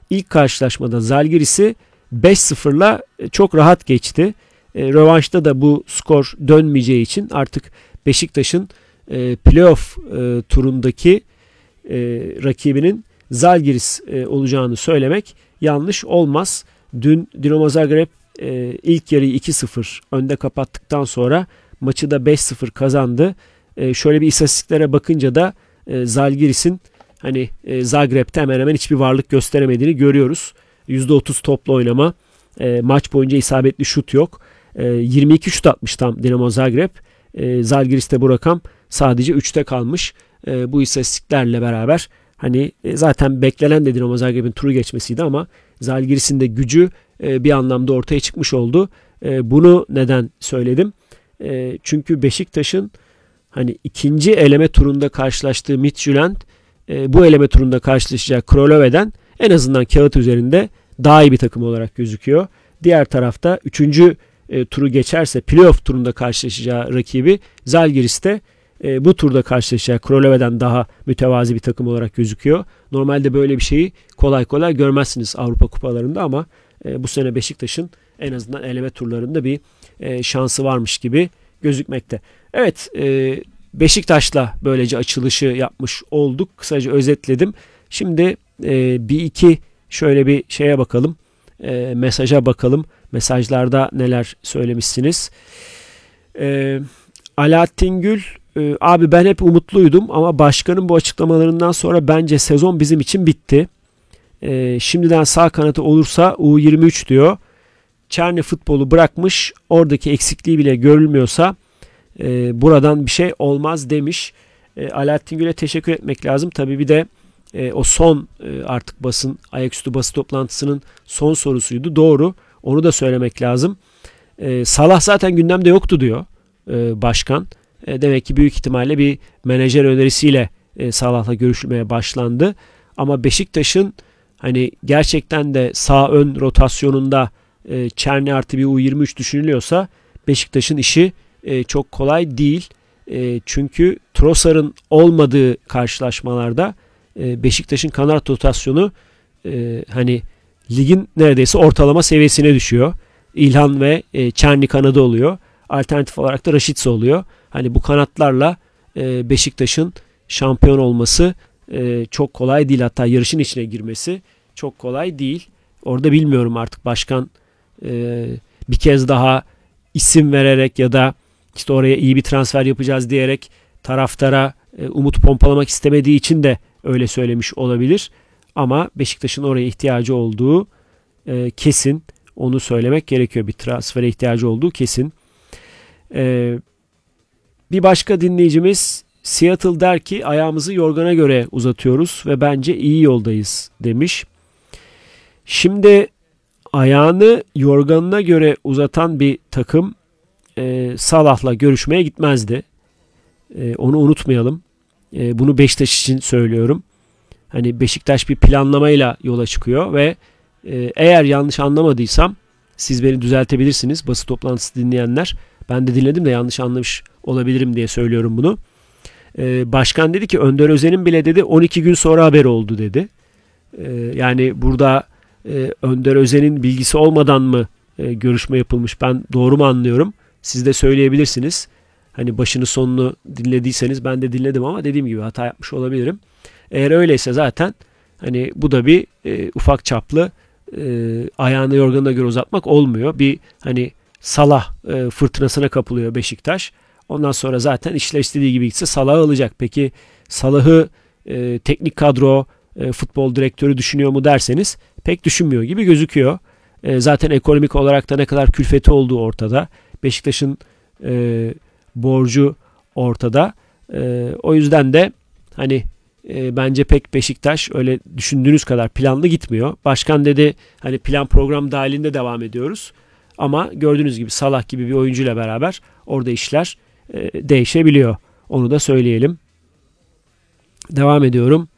ilk karşılaşmada Zalgiris'i 5-0'la çok rahat geçti. Rövanşta da bu skor dönmeyeceği için artık Beşiktaş'ın playoff turundaki rakibinin Zalgiris olacağını söylemek yanlış olmaz. Dün Dinamo Zagreb ilk yarıyı 2-0 önde kapattıktan sonra maçı da 5-0 kazandı. Şöyle bir istatistiklere bakınca da Zalgiris'in hani Zagreb'te hemen hemen hiçbir varlık gösteremediğini görüyoruz. %30 toplu oynama, maç boyunca isabetli şut yok. 22 şut atmış tam Dinamo Zagreb. Zalgiris'te bu rakam sadece 3'te kalmış. Bu istatistiklerle beraber hani zaten beklenen de Dinamo Zagreb'in turu geçmesiydi ama Zalgiris'in de gücü bir anlamda ortaya çıkmış oldu. Bunu neden söyledim? Çünkü Beşiktaş'ın hani ikinci eleme turunda karşılaştığı Midtjylland bu eleme turunda karşılaşacağı Krolove'den en azından kağıt üzerinde daha iyi bir takım olarak gözüküyor. Diğer tarafta 3. Turu geçerse playoff turunda karşılaşacağı rakibi Zalgiris'te bu turda karşılaşacağı Krolove'den daha mütevazi bir takım olarak gözüküyor. Normalde böyle bir şeyi kolay kolay görmezsiniz Avrupa kupalarında ama bu sene Beşiktaş'ın en azından eleme turlarında bir şansı varmış gibi gözükmekte. Evet, Beşiktaş'la böylece açılışı yapmış olduk. Kısaca özetledim. Şimdi bir iki şöyle bir şeye bakalım. Mesaja bakalım. Mesajlarda neler söylemişsiniz. Alaaddin Gül, abi ben hep umutluydum ama başkanın bu açıklamalarından sonra bence sezon bizim için bitti. Şimdiden sağ kanatı olursa U23 diyor. Çerni futbolu bırakmış. Oradaki eksikliği bile görülmüyorsa buradan bir şey olmaz demiş. Alaaddin Gül'e teşekkür etmek lazım. Tabii bir de o son artık ayaküstü basın toplantısının son sorusuydu. Doğru. Onu da söylemek lazım. Salah zaten gündemde yoktu diyor başkan. Demek ki büyük ihtimalle bir menajer önerisiyle Salah'la görüşülmeye başlandı. Ama Beşiktaş'ın hani gerçekten de sağ ön rotasyonunda Çerni artı bir U23 düşünülüyorsa Beşiktaş'ın işi çok kolay değil. Çünkü Trossard'ın olmadığı karşılaşmalarda Beşiktaş'ın kanat rotasyonu hani ligin neredeyse ortalama seviyesine düşüyor. İlhan ve Çerni kanadı oluyor. Alternatif olarak da Rashica oluyor. Hani bu kanatlarla Beşiktaş'ın şampiyon olması çok kolay değil. Hatta yarışın içine girmesi çok kolay değil. Orada bilmiyorum artık başkan bir kez daha isim vererek ya da işte oraya iyi bir transfer yapacağız diyerek taraftara umut pompalamak istemediği için de öyle söylemiş olabilir. Ama Beşiktaş'ın oraya ihtiyacı olduğu kesin. Onu söylemek gerekiyor. Bir transfere ihtiyacı olduğu kesin. Bir başka dinleyicimiz Seattle der ki ayağımızı yorgana göre uzatıyoruz ve bence iyi yoldayız demiş. Şimdi ayağını yorganına göre uzatan bir takım Salah'la görüşmeye gitmezdi. Onu unutmayalım. Bunu Beşiktaş için söylüyorum. Hani Beşiktaş bir planlamayla yola çıkıyor ve eğer yanlış anlamadıysam siz beni düzeltebilirsiniz. Basın toplantısı dinleyenler. Ben de dinledim de yanlış anlamış olabilirim diye söylüyorum bunu. Başkan dedi ki Önder Özen'in bile dedi 12 gün sonra haber oldu dedi. Yani burada Önder Özen'in bilgisi olmadan mı görüşme yapılmış? Ben doğru mu anlıyorum? Siz de söyleyebilirsiniz. Hani başını sonunu dinlediyseniz ben de dinledim ama dediğim gibi hata yapmış olabilirim. Eğer öyleyse zaten hani bu da bir ufak çaplı ayağını yorganına göre uzatmak olmuyor. Bir hani Salah fırtınasına kapılıyor Beşiktaş. Ondan sonra zaten işler istediği gibi gitse Salah'ı alacak. Peki Salah'ı teknik kadro, futbol direktörü düşünüyor mu derseniz pek düşünmüyor gibi gözüküyor. Zaten ekonomik olarak da ne kadar külfeti olduğu ortada. Beşiktaş'ın borcu ortada. O yüzden de hani bence pek Beşiktaş öyle düşündüğünüz kadar planlı gitmiyor. Başkan dedi hani plan program dahilinde devam ediyoruz. Ama gördüğünüz gibi Salah gibi bir oyuncuyla beraber orada işler değişebiliyor. Onu da söyleyelim. Devam ediyorum.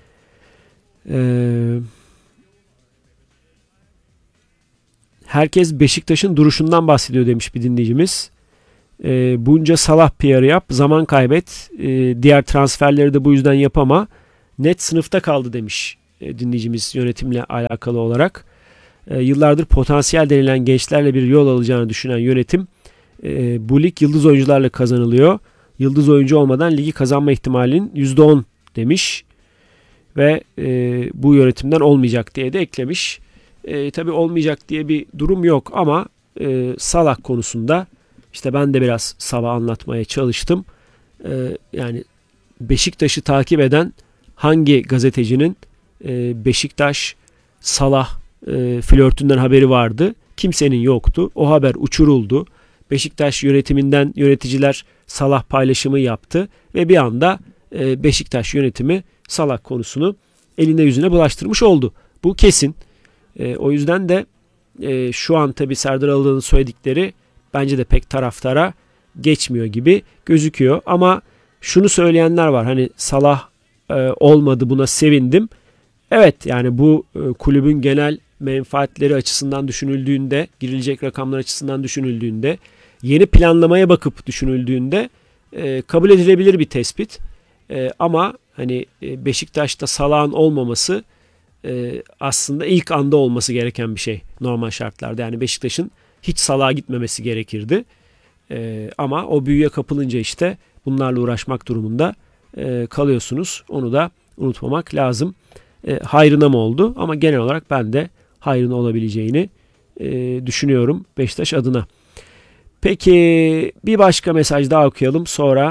Herkes Beşiktaş'ın duruşundan bahsediyor demiş bir dinleyicimiz. Bunca Salah PR'ı yap, zaman kaybet. Diğer transferleri de bu yüzden yapama. Net sınıfta kaldı demiş dinleyicimiz yönetimle alakalı olarak. Yıllardır potansiyel denilen gençlerle bir yol alacağını düşünen yönetim bu lig yıldız oyuncularla kazanılıyor. Yıldız oyuncu olmadan ligi kazanma ihtimalinin %10 demiş ve bu yönetimden olmayacak diye de eklemiş. Tabii olmayacak diye bir durum yok ama Salah konusunda işte ben de biraz sabah anlatmaya çalıştım. Yani Beşiktaş'ı takip eden hangi gazetecinin Beşiktaş Salah flörtünden haberi vardı? Kimsenin yoktu. O haber uçuruldu. Beşiktaş yönetiminden yöneticiler Salah paylaşımı yaptı ve bir anda Beşiktaş yönetimi Salah konusunu eline yüzüne bulaştırmış oldu. Bu kesin. O yüzden de şu an tabii Serdar Adalı'nın söyledikleri bence de pek taraftara geçmiyor gibi gözüküyor. Ama şunu söyleyenler var. Hani Salah olmadı, buna sevindim. Evet, yani bu kulübün genel menfaatleri açısından düşünüldüğünde, girilecek rakamlar açısından düşünüldüğünde, yeni planlamaya bakıp düşünüldüğünde kabul edilebilir bir tespit. Ama hani Beşiktaş'ta Salah'ın olmaması aslında ilk anda olması gereken bir şey normal şartlarda. Yani Beşiktaş'ın hiç Salah'a gitmemesi gerekirdi. Ama o büyüye kapılınca işte bunlarla uğraşmak durumunda kalıyorsunuz. Onu da unutmamak lazım. Hayrına mı oldu? Ama genel olarak ben de hayrına olabileceğini düşünüyorum Beşiktaş adına. Peki bir başka mesaj daha okuyalım. Sonra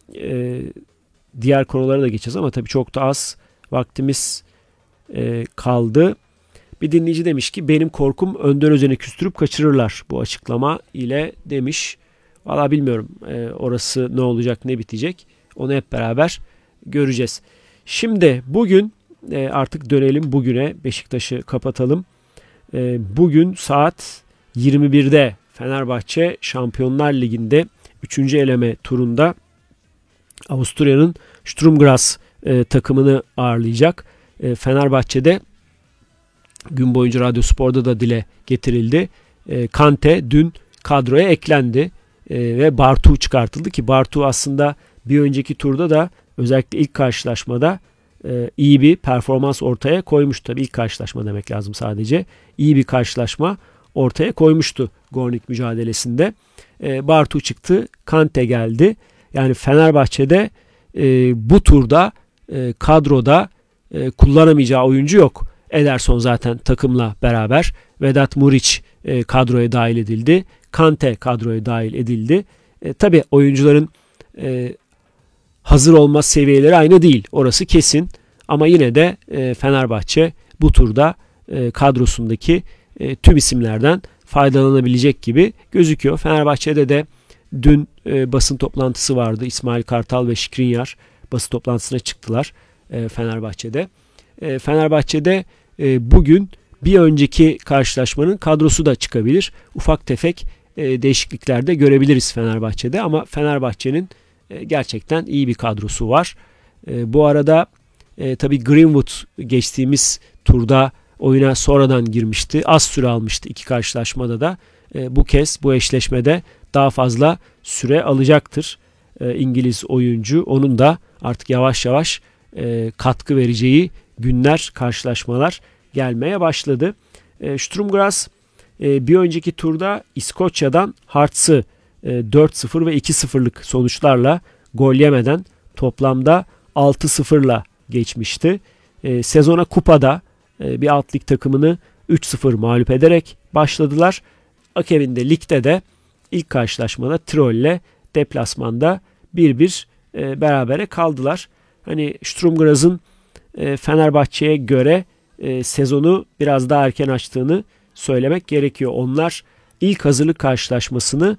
diğer konulara da geçeceğiz ama tabii çok da az vaktimiz kaldı. Bir dinleyici demiş ki benim korkum Önder Özen'i küstürüp kaçırırlar bu açıklama ile demiş. Valla bilmiyorum orası ne olacak, ne bitecek, onu hep beraber göreceğiz. Şimdi bugün artık dönelim bugüne, Beşiktaş'ı kapatalım. Bugün saat 21'de Fenerbahçe Şampiyonlar Ligi'nde 3. eleme turunda Avusturya'nın Sturm Graz takımını ağırlayacak. Fenerbahçe'de gün boyunca Radyo Spor'da da dile getirildi. Kante dün kadroya eklendi ve Bartu çıkartıldı ki Bartu aslında bir önceki turda da özellikle ilk karşılaşmada iyi bir performans ortaya koymuştu. Tabii ilk karşılaşma demek lazım sadece. İyi bir karşılaşma ortaya koymuştu Gornik mücadelesinde. Bartu çıktı, Kante geldi. Yani Fenerbahçe'de bu turda kadroda kullanamayacağı oyuncu yok. Ederson zaten takımla beraber. Vedat Muriç kadroya dahil edildi. Kante kadroya dahil edildi. Tabii oyuncuların hazır olma seviyeleri aynı değil. Orası kesin. Ama yine de Fenerbahçe bu turda kadrosundaki tüm isimlerden faydalanabilecek gibi gözüküyor. Fenerbahçe'de de dün basın toplantısı vardı. İsmail Kartal ve Skriniar basın toplantısına çıktılar Fenerbahçe'de. Fenerbahçe'de bugün bir önceki karşılaşmanın kadrosu da çıkabilir. Ufak tefek değişiklikler de görebiliriz Fenerbahçe'de ama Fenerbahçe'nin gerçekten iyi bir kadrosu var. Bu arada tabii Greenwood geçtiğimiz turda oyuna sonradan girmişti. Az süre almıştı iki karşılaşmada da. Bu kez bu eşleşmede daha fazla süre alacaktır İngiliz oyuncu. Onun da artık yavaş yavaş katkı vereceği günler, karşılaşmalar gelmeye başladı. Sturm Graz bir önceki turda İskoçya'dan Hearts'ı 4-0 ve 2-0'lık sonuçlarla gol yemeden toplamda 6-0'la geçmişti. Sezona kupada bir alt lig takımını 3-0 mağlup ederek başladılar. Akabinde ligde de ilk karşılaşmada Tirol'le deplasmanda 1-1 berabere kaldılar. Hani Sturm Graz'ın Fenerbahçe'ye göre sezonu biraz daha erken açtığını söylemek gerekiyor. Onlar ilk hazırlık karşılaşmasını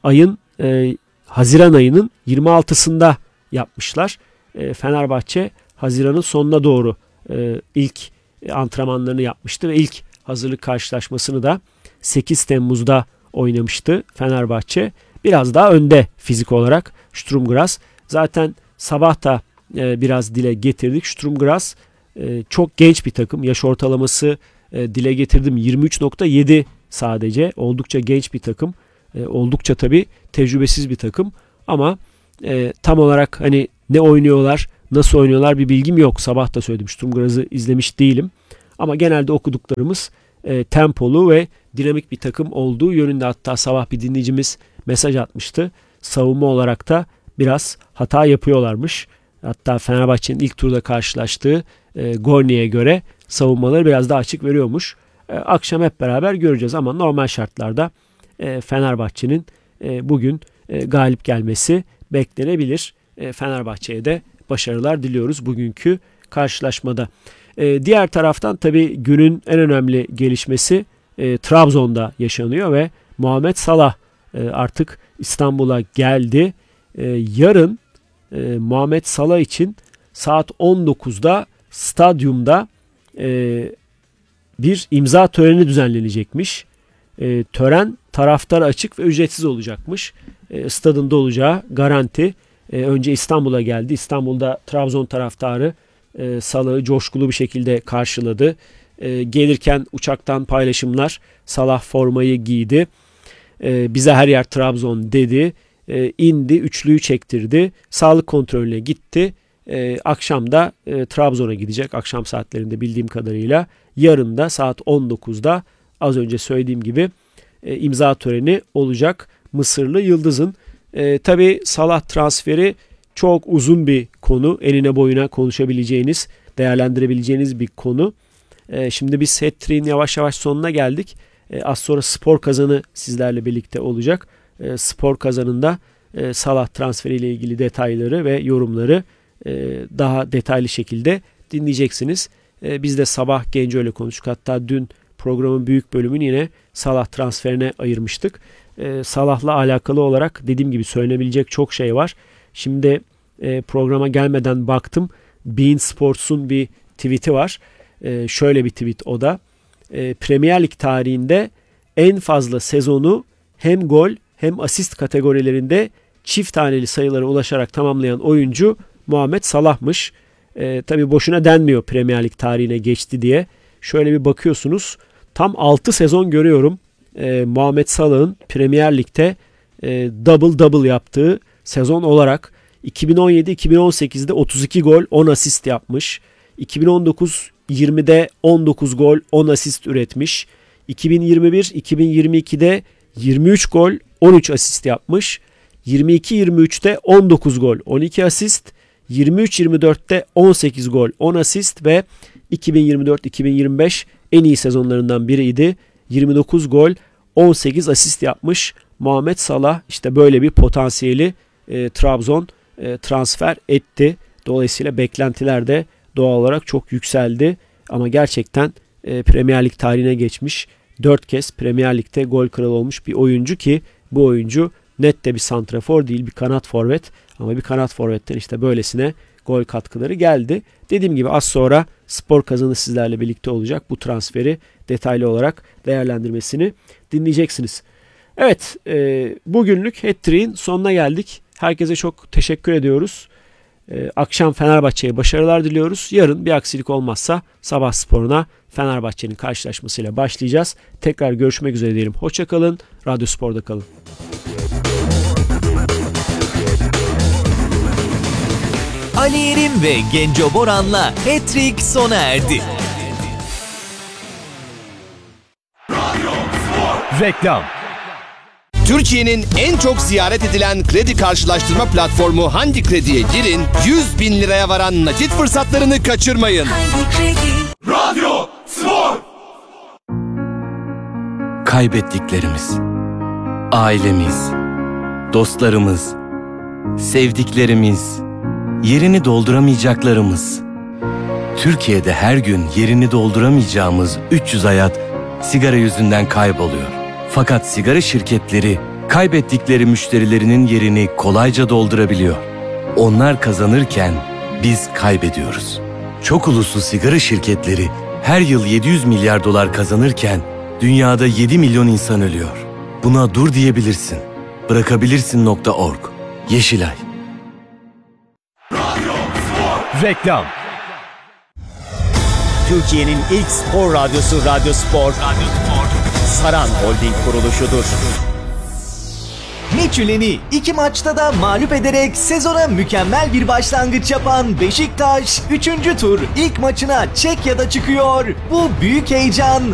Haziran ayının 26'sında yapmışlar. Fenerbahçe Haziran'ın sonuna doğru ilk antrenmanlarını yapmıştı ve ilk hazırlık karşılaşmasını da 8 Temmuz'da oynamıştı Fenerbahçe. Biraz daha önde fizik olarak Sturm Graz. Zaten sabah da biraz dile getirdik. Sturm Graz çok genç bir takım. Yaş ortalaması dile getirdim 23.7 sadece. Oldukça genç bir takım. Oldukça tabii tecrübesiz bir takım. Ama tam olarak hani ne oynuyorlar nasıl oynuyorlar bir bilgim yok. Sabah da söyledim, Sturm Graz'ı izlemiş değilim. Ama genelde okuduklarımız tempolu ve dinamik bir takım olduğu yönünde. Hatta sabah bir dinleyicimiz mesaj atmıştı. Savunma olarak da biraz hata yapıyorlarmış. Hatta Fenerbahçe'nin ilk turda karşılaştığı Gorni'ye göre savunmaları biraz daha açık veriyormuş. Akşam hep beraber göreceğiz ama normal şartlarda Fenerbahçe'nin bugün galip gelmesi beklenebilir. Fenerbahçe'ye de başarılar diliyoruz bugünkü karşılaşmada. Diğer taraftan tabii günün en önemli gelişmesi Trabzon'da yaşanıyor ve Muhammed Salah artık İstanbul'a geldi. Yarın Muhammed Salah için saat 19'da stadyumda bir imza töreni düzenlenecekmiş. Tören taraftara açık ve ücretsiz olacakmış. Stadında olacağı garanti. Önce İstanbul'a geldi. İstanbul'da Trabzon taraftarı Salah'ı coşkulu bir şekilde karşıladı. Gelirken uçaktan paylaşımlar, Salah formayı giydi. Bize her yer Trabzon dedi. İndi, üçlüyü çektirdi. Sağlık kontrolüne gitti. Akşam da Trabzon'a gidecek. Akşam saatlerinde bildiğim kadarıyla. Yarın da saat 19'da az önce söylediğim gibi imza töreni olacak Mısırlı Yıldız'ın. Tabii Salah transferi çok uzun bir konu. Eline boyuna konuşabileceğiniz, değerlendirebileceğiniz bir konu. Şimdi biz Hat-Trick'in yavaş yavaş sonuna geldik. Az sonra Spor Kazanı sizlerle birlikte olacak. Spor Kazanı'nda Salah transferiyle ilgili detayları ve yorumları daha detaylı şekilde dinleyeceksiniz. Biz de sabah Genco'yla konuştuk. Hatta dün programın büyük bölümünü yine Salah transferine ayırmıştık. Salah'la alakalı olarak dediğim gibi söylenebilecek çok şey var. Şimdi programa gelmeden baktım. Bein Sports'un bir tweet'i var. Şöyle bir tweet o da. Premier Lig tarihinde en fazla sezonu hem gol hem asist kategorilerinde çift taneli sayılara ulaşarak tamamlayan oyuncu Muhammed Salah'mış. Tabii boşuna denmiyor Premier Lig tarihine geçti diye. Şöyle bir bakıyorsunuz. Tam 6 sezon görüyorum Muhammed Salah'ın Premier Lig'de double yaptığı sezon olarak 2017-2018'de 32 gol 10 asist yapmış. 2019-20'de 19 gol 10 asist üretmiş. 2021-2022'de 23 gol 13 asist yapmış. 22-23'te 19 gol 12 asist. 23-24'te 18 gol 10 asist ve 2024-2025 en iyi sezonlarından biriydi. 29 gol 18 asist yapmış Muhammed Salah. İşte böyle bir potansiyeli Trabzon transfer etti. Dolayısıyla beklentiler de doğal olarak çok yükseldi. Ama gerçekten Premier Lig tarihine geçmiş 4 kez Premier Lig'de gol kralı olmuş bir oyuncu ki bu oyuncu net de bir santrafor değil, bir kanat forvet. Ama bir kanat forvetten işte böylesine gol katkıları geldi. Dediğim gibi az sonra Spor Kazanı sizlerle birlikte olacak. Bu transferi detaylı olarak değerlendirmesini dinleyeceksiniz. Evet, bugünlük Hat-Trick'in sonuna geldik. Herkese çok teşekkür ediyoruz. Akşam Fenerbahçe'ye başarılar diliyoruz. Yarın bir aksilik olmazsa Sabah Spor'una Fenerbahçe'nin karşılaşmasıyla başlayacağız. Tekrar görüşmek üzere diyelim. Hoşça kalın. Radyo Spor'da kalın. Ali Yerim ve Genco Boran'la Hat-Trick sona erdi. Reklam. Türkiye'nin en çok ziyaret edilen kredi karşılaştırma platformu Hangi Kredi'ye girin, 100 bin liraya varan nakit fırsatlarını kaçırmayın. Radyo Spor. Kaybettiklerimiz, ailemiz, dostlarımız, sevdiklerimiz, yerini dolduramayacaklarımız. Türkiye'de her gün yerini dolduramayacağımız 300 hayat sigara yüzünden kayboluyor. Fakat sigara şirketleri kaybettikleri müşterilerinin yerini kolayca doldurabiliyor. Onlar kazanırken biz kaybediyoruz. Çok uluslu sigara şirketleri her yıl 700 milyar dolar kazanırken dünyada 7 milyon insan ölüyor. Buna dur diyebilirsin. Bırakabilirsin.org. Yeşilay. Reklam. Türkiye'nin ilk spor radyosu Radyo Spor, Saran Holding kuruluşudur. Midtjylland'i 2 maçta da mağlup ederek sezona mükemmel bir başlangıç yapan Beşiktaş 3. tur ilk maçına Çekya'da çıkıyor. Bu büyük heyecan